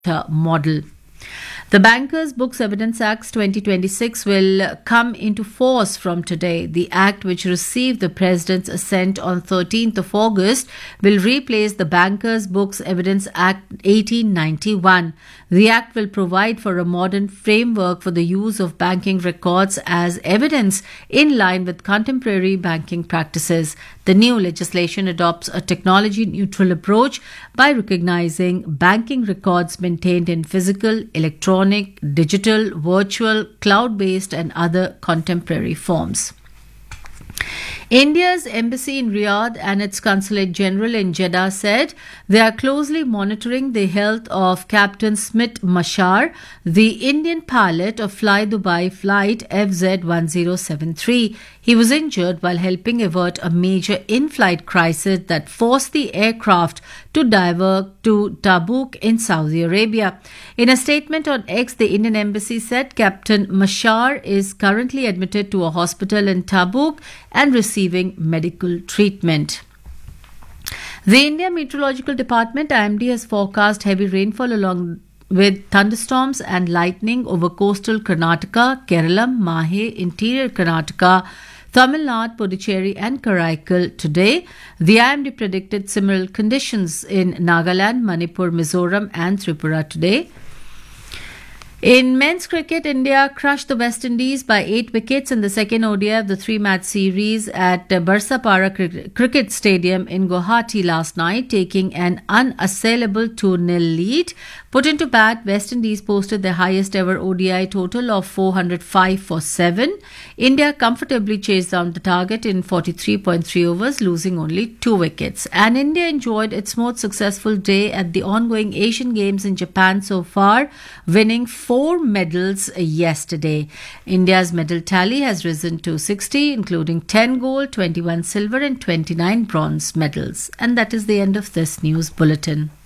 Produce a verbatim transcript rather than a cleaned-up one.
model. The Bankers Books Evidence Act twenty twenty-six will come into force from today. The act, which received the President's assent on thirteenth of August, will replace the Bankers Books Evidence Act eighteen ninety-one. The act will provide for a modern framework for the use of banking records as evidence in line with contemporary banking practices. The new legislation adopts a technology-neutral approach by recognizing banking records maintained in physical, electronic, digital, virtual, cloud-based and other contemporary forms. India's embassy in Riyadh and its consulate general in Jeddah said they are closely monitoring the health of Captain Smit Mashar, the Indian pilot of Fly Dubai flight F Z one zero seven three. He was injured while helping avert a major in-flight crisis that forced the aircraft to divert to Tabuk in Saudi Arabia. In a statement on X, the Indian embassy said Captain Mashar is currently admitted to a hospital in Tabuk and receiving medical treatment. The India Meteorological Department I M D has forecast heavy rainfall along with thunderstorms and lightning over coastal Karnataka, Kerala, Mahe, interior Karnataka, Tamil Nadu, Puducherry and Karaikal today. The I M D predicted similar conditions in Nagaland, Manipur, Mizoram and Tripura today. In men's cricket, India crushed the West Indies by eight wickets in the second O D I of the three-match series at Barsapara Cricket Stadium in Guwahati last night, taking an unassailable two nil lead. Put into bat, West Indies posted their highest ever O D I total of four hundred five for seven. India comfortably chased down the target in forty-three point three overs, losing only two wickets. And India enjoyed its most successful day at the ongoing Asian Games in Japan so far, winning four medals yesterday. India's medal tally has risen to sixty, including ten gold, twenty-one silver and twenty-nine bronze medals. And that is the end of this news bulletin.